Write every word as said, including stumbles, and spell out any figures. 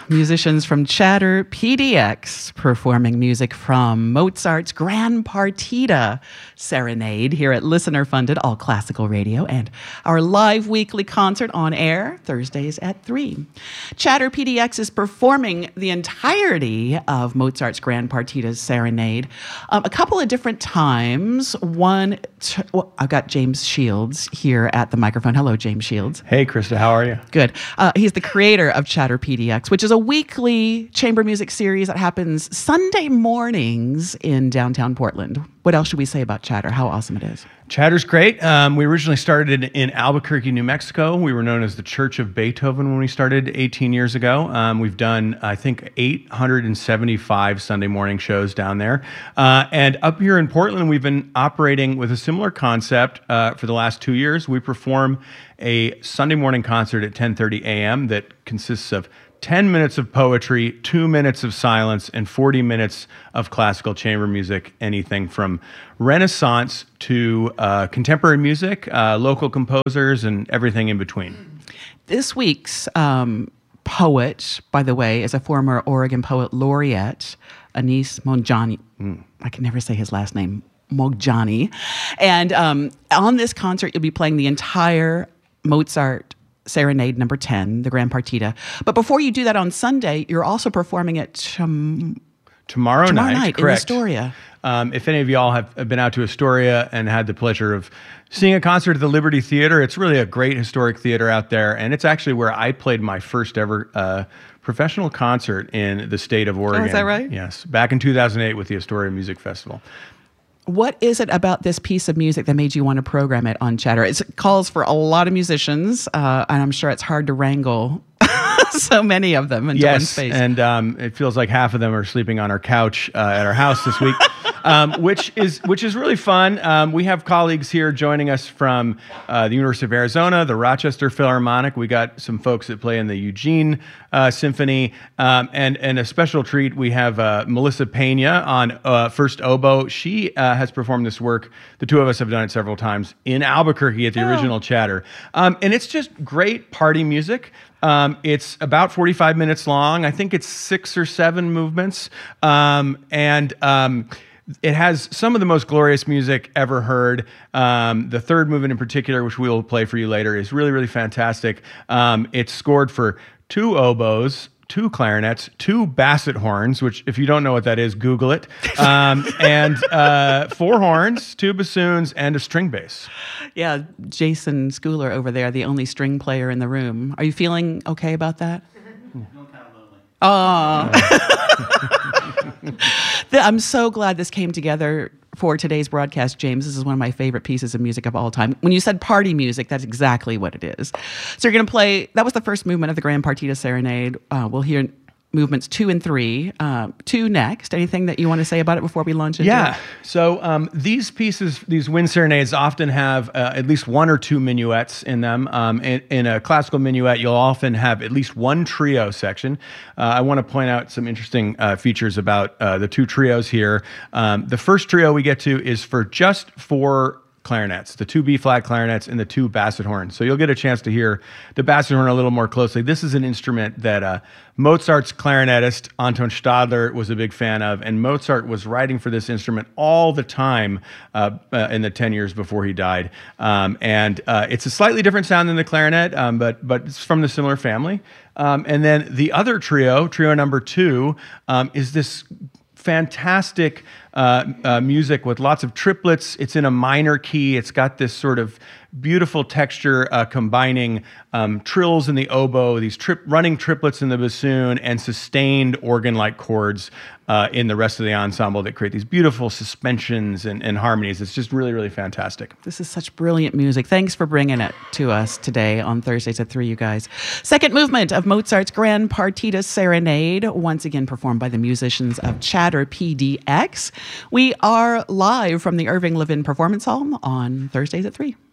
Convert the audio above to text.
musicians from Chatter P D X performing music from Mozart's Grand Partita Serenade here at listener-funded All Classical Radio and our live weekly concert on air Thursdays at three. Chatter P D X is performing the entirety of Mozart's Grand Partita Serenade um, a couple of different times. One, t- well, I've got James Shields here at the microphone. Hello, James Shields. Hey, Krista, how are you? Good. Uh, he's the creator of Chatter P D X, which is a weekly chamber music series that happens Sunday mornings in downtown Portland. What else should we say about Chatter? How awesome it is. Chatter's great. Um, we originally started in, in Albuquerque, New Mexico. We were known as the Church of Beethoven when we started eighteen years ago. Um, we've done, I think, eight hundred seventy-five Sunday morning shows down there. Uh, and up here in Portland, we've been operating with a similar concept uh, for the last two years. We perform a Sunday morning concert at ten thirty a.m. that consists of ten minutes of poetry, two minutes of silence, and forty minutes of classical chamber music, anything from Renaissance to uh, contemporary music, uh, local composers, and everything in between. This week's um, poet, by the way, is a former Oregon Poet Laureate, Anis Mojgani. Mm. I can never say his last name, Mojgani. And um, on this concert, you'll be playing the entire Mozart Serenade number ten, the Grand Partita. But before you do that on Sunday, you're also performing it tom- tomorrow, tomorrow night, night correct. in Astoria. Um, if any of y'all have, have been out to Astoria and had the pleasure of seeing a concert at the Liberty Theater, it's really a great historic theater out there, and it's actually where I played my first ever uh, professional concert in the state of Oregon. Oh, is that right? Yes, back in two thousand eight with the Astoria Music Festival. What is it about this piece of music that made you want to program it on Chatter? It's, it calls for a lot of musicians, uh, and I'm sure it's hard to wrangle so many of them into yes, one space. and um, it feels like half of them are sleeping on our couch uh, at our house this week, um, which is which is really fun. Um, we have colleagues here joining us from uh, the University of Arizona, the Rochester Philharmonic. We got some folks that play in the Eugene uh, Symphony, um, and and a special treat. We have uh, Melissa Pena on uh, first oboe. She uh, has performed this work. The two of us have done it several times in Albuquerque at the oh. original Chatter, um, and it's just great party music. Um, it's about forty-five minutes long. I think it's six or seven movements. Um, and um, it has some of the most glorious music ever heard. Um, the third movement in particular, which we will play for you later, is really, really fantastic. Um, it's scored for two oboes, two clarinets, two basset horns, which if you don't know what that is, Google it, um, and uh, four horns, two bassoons, and a string bass. Yeah, Jason Schooler over there, the only string player in the room. Are you feeling okay about that? Oh. I'm so glad this came together for today's broadcast, James. This is one of my favorite pieces of music of all time. When you said party music, that's exactly what it is. So you're going to play, that was the first movement of the Grand Partita Serenade. Uh, we'll hear movements two and three. Uh, two next. Anything that you want to say about it before we launch into yeah. it? So um, these pieces, these wind serenades often have uh, at least one or two minuets in them. Um, in, in a classical minuet, you'll often have at least one trio section. Uh, I want to point out some interesting uh, features about uh, the two trios here. Um, the first trio we get to is for just four clarinets, the two B-flat clarinets and the two basset horns. So you'll get a chance to hear the basset horn a little more closely. This is an instrument that uh, Mozart's clarinetist Anton Stadler was a big fan of, and Mozart was writing for this instrument all the time uh, uh, in the ten years before he died. Um, and uh, it's a slightly different sound than the clarinet, um, but but it's from the similar family. Um, and then the other trio, trio number two, um, is this fantastic uh, uh, music with lots of triplets. It's in a minor key. It's got this sort of beautiful texture uh, combining um, trills in the oboe, these trip running triplets in the bassoon, and sustained organ-like chords uh, in the rest of the ensemble that create these beautiful suspensions and, and harmonies. It's just really, really fantastic. This is such brilliant music. Thanks for bringing it to us today on Thursdays at three, you guys. Second movement of Mozart's Grand Partita Serenade, once again performed by the musicians of Chatter P D X. We are live from the Irving Levin Performance Hall on Thursdays at three.